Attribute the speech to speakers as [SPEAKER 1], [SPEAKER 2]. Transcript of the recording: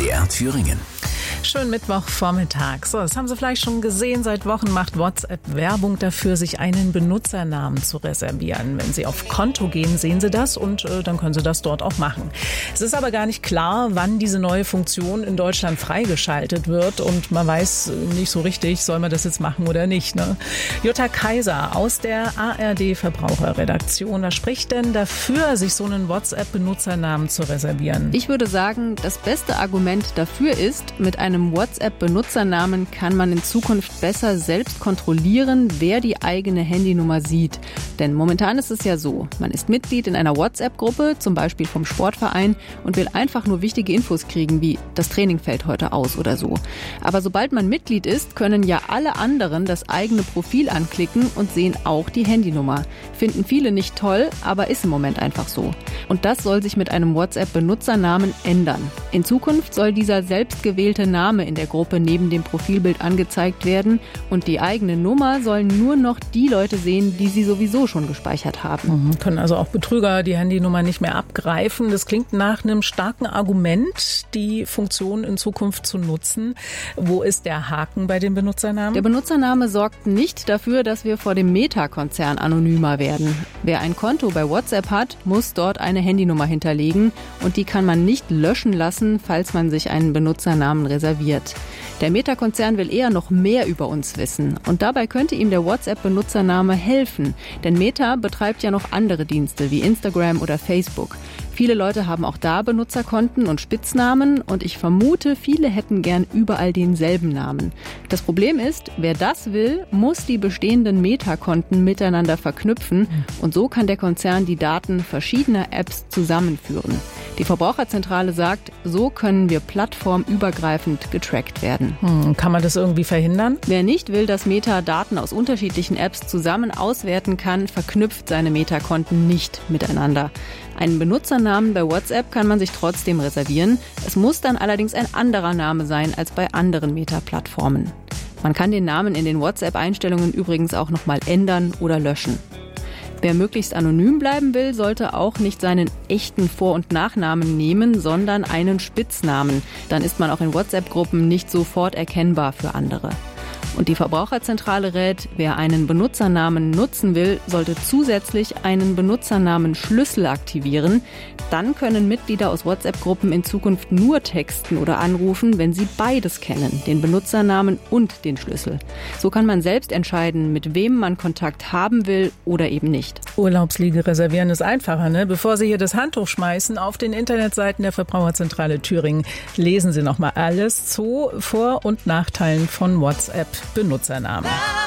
[SPEAKER 1] MDR Thüringen.
[SPEAKER 2] Schönen Mittwochvormittag. So, das haben Sie vielleicht schon gesehen. Seit Wochen macht WhatsApp Werbung dafür, sich einen Benutzernamen zu reservieren. Wenn Sie auf Konto gehen, sehen Sie das und dann können Sie das dort auch machen. Es ist aber gar nicht klar, wann diese neue Funktion in Deutschland freigeschaltet wird und man weiß nicht so richtig, soll man das jetzt machen oder nicht, ne? Jutta Kaiser aus der ARD Verbraucherredaktion. Was spricht denn dafür, sich so einen WhatsApp-Benutzernamen zu reservieren?
[SPEAKER 3] Ich würde sagen, das beste Argument dafür ist, mit einem WhatsApp-Benutzernamen kann man in Zukunft besser selbst kontrollieren, wer die eigene Handynummer sieht. Denn momentan ist es ja so, man ist Mitglied in einer WhatsApp-Gruppe, zum Beispiel vom Sportverein, und will einfach nur wichtige Infos kriegen, wie das Training fällt heute aus oder so. Aber sobald man Mitglied ist, können ja alle anderen das eigene Profil anklicken und sehen auch die Handynummer. Finden viele nicht toll, aber ist im Moment einfach so. Und das soll sich mit einem WhatsApp-Benutzernamen ändern. In Zukunft soll dieser selbstgewählte Name in der Gruppe neben dem Profilbild angezeigt werden und die eigene Nummer sollen nur noch die Leute sehen, die sie sowieso schon gespeichert haben.
[SPEAKER 2] Können also auch Betrüger die Handynummer nicht mehr abgreifen. Das klingt nach einem starken Argument, die Funktion in Zukunft zu nutzen. Wo ist der Haken bei dem Benutzernamen?
[SPEAKER 3] Der Benutzername sorgt nicht dafür, dass wir vor dem Meta-Konzern anonymer werden. Wer ein Konto bei WhatsApp hat, muss dort eine Handynummer hinterlegen und die kann man nicht löschen lassen, falls man sich einen Benutzernamen reserviert. Der Meta-Konzern will eher noch mehr über uns wissen und dabei könnte ihm der WhatsApp-Benutzername helfen, denn Meta betreibt ja noch andere Dienste wie Instagram oder Facebook. Viele Leute haben auch da Benutzerkonten und Spitznamen und ich vermute, viele hätten gern überall denselben Namen. Das Problem ist, wer das will, muss die bestehenden Meta-Konten miteinander verknüpfen und so kann der Konzern die Daten verschiedener Apps zusammenführen. Die Verbraucherzentrale sagt, so können wir plattformübergreifend getrackt werden.
[SPEAKER 2] Kann man das irgendwie verhindern?
[SPEAKER 3] Wer nicht will, dass Meta Daten aus unterschiedlichen Apps zusammen auswerten kann, verknüpft seine Meta-Konten nicht miteinander. Einen Benutzernamen bei WhatsApp kann man sich trotzdem reservieren. Es muss dann allerdings ein anderer Name sein als bei anderen Meta-Plattformen. Man kann den Namen in den WhatsApp-Einstellungen übrigens auch nochmal ändern oder löschen. Wer möglichst anonym bleiben will, sollte auch nicht seinen echten Vor- und Nachnamen nehmen, sondern einen Spitznamen. Dann ist man auch in WhatsApp-Gruppen nicht sofort erkennbar für andere. Und die Verbraucherzentrale rät, wer einen Benutzernamen nutzen will, sollte zusätzlich einen Benutzernamen-Schlüssel aktivieren. Dann können Mitglieder aus WhatsApp-Gruppen in Zukunft nur texten oder anrufen, wenn sie beides kennen, den Benutzernamen und den Schlüssel. So kann man selbst entscheiden, mit wem man Kontakt haben will oder eben nicht.
[SPEAKER 2] Urlaubsliege reservieren ist einfacher, ne? Bevor Sie hier das Handtuch schmeißen, auf den Internetseiten der Verbraucherzentrale Thüringen lesen Sie nochmal alles zu Vor- und Nachteilen von WhatsApp-Benutzernamen.